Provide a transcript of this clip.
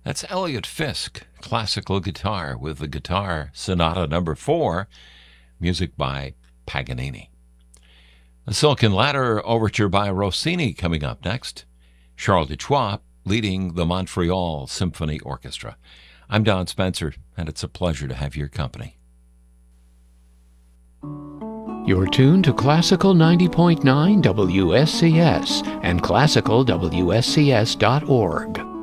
That's Elliot Fisk, classical guitar with the Guitar Sonata No. 4, music by Paganini. The Silken Ladder Overture by Rossini coming up next. Charles Duchois leading the Montreal Symphony Orchestra. I'm Don Spencer, and it's a pleasure to have your company. You're tuned to Classical 90.9 WSCS and classicalwscs.org.